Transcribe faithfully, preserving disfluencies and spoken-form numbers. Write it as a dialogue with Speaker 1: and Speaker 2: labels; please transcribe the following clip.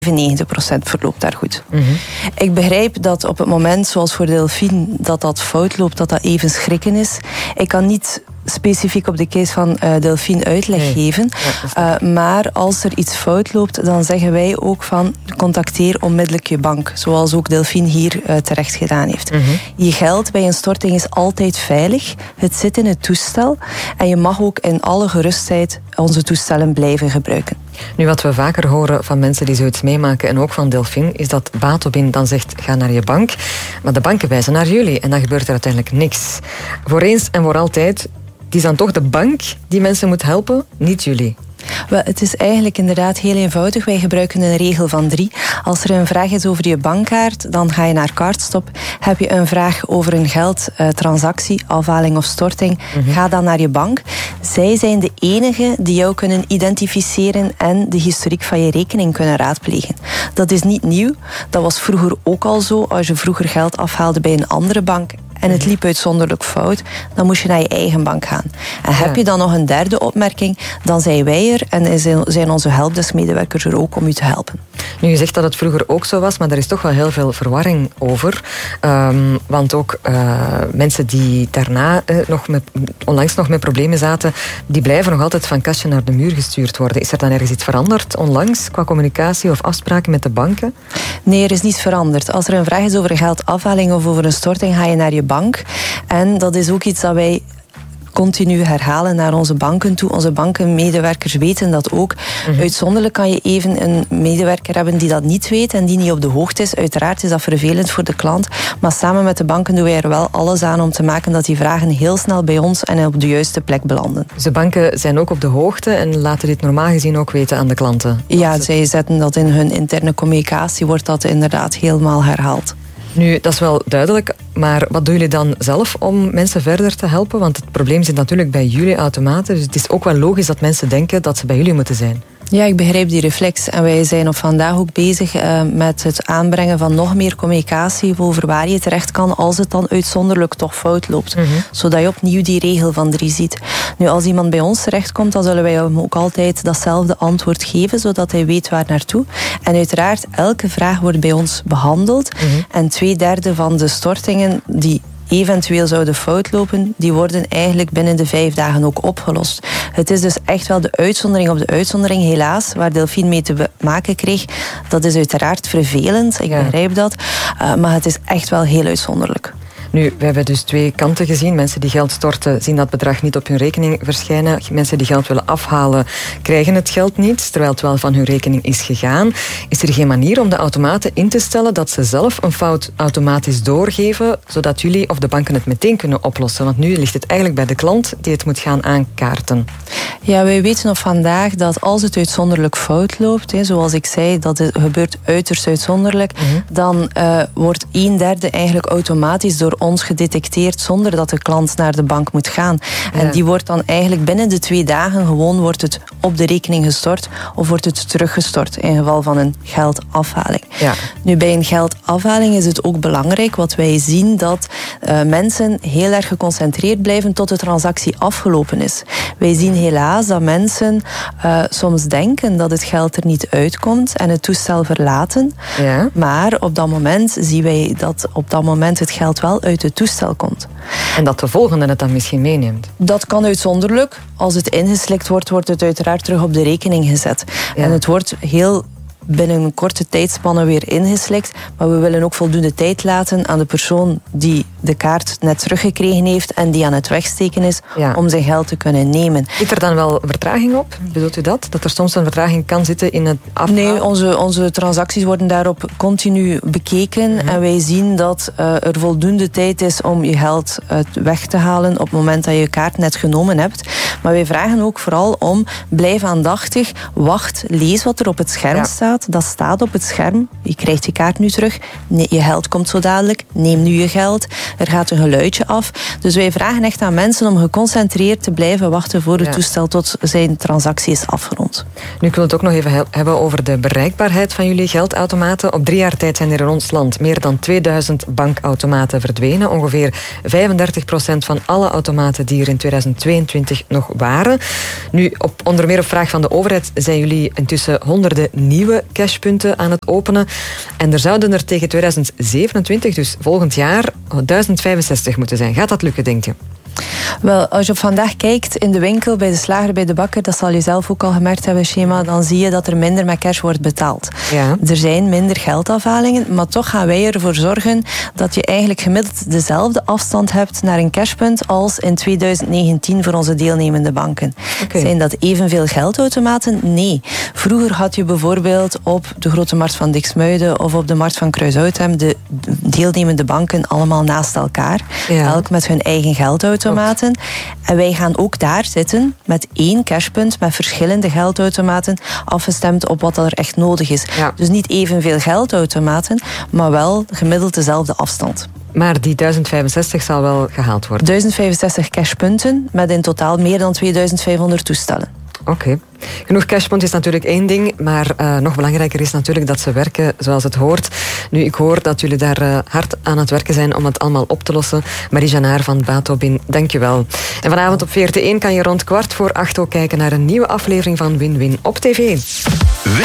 Speaker 1: negentig procent verloopt daar goed.
Speaker 2: Mm-hmm.
Speaker 1: Ik begrijp dat op het moment, zoals voor Delphine, dat dat fout loopt, dat dat even schrikken is. Ik kan niet specifiek op de case van uh, Delphine uitleg nee. geven. Ja, uh, maar als er iets fout loopt, dan zeggen wij ook van contacteer onmiddellijk je bank. Zoals ook Delphine hier uh, terecht gedaan heeft. Mm-hmm. Je geld bij een storting is altijd veilig. Het zit in het toestel. En je mag ook in alle gerustheid onze toestellen blijven gebruiken.
Speaker 2: Nu, wat we vaker horen van mensen die zoiets meemaken, en ook van Delphine, is dat Batobin dan zegt, ga naar je bank. Maar de banken wijzen naar jullie en dan gebeurt er uiteindelijk niks. Voor eens en voor altijd, het is dan toch de bank die mensen moet helpen, niet jullie.
Speaker 1: Wel, het is eigenlijk inderdaad heel eenvoudig. Wij gebruiken een regel van drie. Als er een vraag is over je bankkaart, dan ga je naar Cardstop. Heb je een vraag over een geldtransactie, uh, afhaling of storting, mm-hmm. ga dan naar je bank. Zij zijn de enige die jou kunnen identificeren en de historiek van je rekening kunnen raadplegen. Dat is niet nieuw. Dat was vroeger ook al zo. Als je vroeger geld afhaalde bij een andere bank en het liep uitzonderlijk fout, dan moest je naar je eigen bank gaan. En heb je dan nog een derde opmerking, dan zijn wij er en zijn onze helpdesk-medewerkers er ook om u te helpen.
Speaker 2: Nu, je zegt dat het vroeger ook zo was, maar er is toch wel heel veel verwarring over. Um, want ook uh, mensen die daarna uh, nog met, onlangs nog met problemen zaten, die blijven nog altijd van kastje naar de muur gestuurd worden. Is er dan ergens iets veranderd onlangs qua communicatie of afspraken met de banken?
Speaker 1: Nee, er is niets veranderd. Als er een vraag is over een geldafhaling of over een storting, ga je naar je bank. En dat is ook iets dat wij continu herhalen naar onze banken toe. Onze bankenmedewerkers weten dat ook. Mm-hmm. Uitzonderlijk kan je even een medewerker hebben die dat niet weet en die niet op de hoogte is. Uiteraard is dat vervelend voor de klant. Maar samen met de banken doen wij er wel alles aan om te maken dat die vragen heel snel bij ons en op de juiste plek belanden.
Speaker 2: Dus de banken zijn ook op de hoogte en laten dit normaal gezien ook weten aan de klanten?
Speaker 1: Ja, zij zetten dat in hun interne communicatie, wordt dat inderdaad helemaal herhaald.
Speaker 2: Nu, dat is wel duidelijk, maar wat doen jullie dan zelf om mensen verder te helpen? Want het probleem zit natuurlijk bij jullie automaten, dus het is ook wel logisch dat mensen denken dat ze bij jullie moeten zijn.
Speaker 1: Ja, ik begrijp die reflex. En wij zijn op vandaag ook bezig uh, met het aanbrengen van nog meer communicatie over waar je terecht kan als het dan uitzonderlijk toch fout loopt. Mm-hmm. Zodat je opnieuw die regel van drie ziet. Nu, als iemand bij ons terechtkomt, dan zullen wij hem ook altijd datzelfde antwoord geven, zodat hij weet waar naartoe. En uiteraard, elke vraag wordt bij ons behandeld. Mm-hmm. En twee derde van de stortingen die eventueel zouden fout lopen, die worden eigenlijk binnen de vijf dagen ook opgelost. Het is dus echt wel de uitzondering op de uitzondering, helaas, waar Delphine mee te maken kreeg. Dat is uiteraard vervelend, ik ja. begrijp dat, uh, maar het is echt wel heel uitzonderlijk.
Speaker 2: Nu, we hebben dus twee kanten gezien. Mensen die geld storten, zien dat bedrag niet op hun rekening verschijnen. Mensen die geld willen afhalen, krijgen het geld niet, terwijl het wel van hun rekening is gegaan. Is er geen manier om de automaten in te stellen dat ze zelf een fout automatisch doorgeven, zodat jullie of de banken het meteen kunnen oplossen? Want nu ligt het eigenlijk bij de klant die het moet gaan aankaarten.
Speaker 1: Ja, wij weten nog vandaag dat als het uitzonderlijk fout loopt, hè, zoals ik zei, dat het gebeurt uiterst uitzonderlijk, mm-hmm. dan uh, wordt een derde eigenlijk automatisch door ons gedetecteerd zonder dat de klant naar de bank moet gaan. Ja. En die wordt dan eigenlijk binnen de twee dagen gewoon wordt het op de rekening gestort of wordt het teruggestort in geval van een geldafhaling. Ja. Nu, bij een geldafhaling is het ook belangrijk wat wij zien dat uh, mensen heel erg geconcentreerd blijven tot de transactie afgelopen is. Wij zien helaas dat mensen uh, soms denken dat het geld er niet uitkomt en het toestel verlaten. Ja. Maar op dat moment zien wij dat op dat moment het geld wel uit het toestel komt.
Speaker 2: En dat de volgende het dan misschien meeneemt?
Speaker 1: Dat kan uitzonderlijk. Als het ingeslikt wordt, wordt het uiteraard terug op de rekening gezet. Ja. En het wordt heel binnen een korte tijdspanne weer ingeslikt. Maar we willen ook voldoende tijd laten aan de persoon die de kaart net teruggekregen heeft en die aan het wegsteken is, ja. om zijn geld te kunnen nemen.
Speaker 2: Zit er dan wel vertraging op? Bedoelt u dat? Dat er soms een vertraging kan zitten in het afhalen?
Speaker 1: Nee, onze, onze transacties worden daarop continu bekeken. Mm-hmm. En wij zien dat uh, er voldoende tijd is om je geld uh, weg te halen op het moment dat je je kaart net genomen hebt. Maar wij vragen ook vooral om, blijf aandachtig, wacht, lees wat er op het scherm ja. staat. Dat staat op het scherm. Je krijgt je kaart nu terug. Nee, je geld komt zo dadelijk. Neem nu je geld. Er gaat een geluidje af. Dus wij vragen echt aan mensen om geconcentreerd te blijven wachten voor het ja. toestel tot zijn transactie is afgerond.
Speaker 2: Nu, ik wil het ook nog even hebben over de bereikbaarheid van jullie geldautomaten. Op drie jaar tijd zijn er in ons land meer dan tweeduizend bankautomaten verdwenen. Ongeveer vijfendertig procent van alle automaten die er in tweeduizend tweeëntwintig nog waren. Nu, op, onder meer op vraag van de overheid zijn jullie intussen honderden nieuwe nieuwe cashpunten aan het openen. En er zouden er tegen tweeduizend zevenentwintig, dus volgend jaar, duizend vijfenzestig moeten zijn. Gaat dat lukken, denk je?
Speaker 1: Wel, als je op vandaag kijkt in de winkel, bij de slager, bij de bakker, dat zal je zelf ook al gemerkt hebben, Shema, dan zie je dat er minder met cash wordt betaald.
Speaker 2: Ja.
Speaker 1: Er zijn minder geldafhalingen, maar toch gaan wij ervoor zorgen dat je eigenlijk gemiddeld dezelfde afstand hebt naar een cashpunt als in tweeduizend negentien voor onze deelnemende banken. Okay. Zijn dat evenveel geldautomaten? Nee. Vroeger had je bijvoorbeeld op de Grote Markt van Diksmuiden of op de Markt van Kruishoutem de deelnemende banken allemaal naast elkaar. Ja. Elk met hun eigen geldautomaten. En wij gaan ook daar zitten met één cashpunt met verschillende geldautomaten afgestemd op wat er echt nodig is. Ja. Dus niet evenveel geldautomaten, maar wel gemiddeld dezelfde afstand.
Speaker 2: Maar die duizend vijfenzestig zal wel gehaald worden?
Speaker 1: duizend vijfenzestig cashpunten met in totaal meer dan tweeduizend vijfhonderd toestellen.
Speaker 2: Oké. Okay. Genoeg cashpunt is natuurlijk één ding, maar uh, nog belangrijker is natuurlijk dat ze werken zoals het hoort. Nu, ik hoor dat jullie daar uh, hard aan het werken zijn om het allemaal op te lossen. Marie Janaar van Batobin, dank je wel. En vanavond op V R T één kan je rond kwart voor acht ook kijken naar een nieuwe aflevering van Win-Win op tv.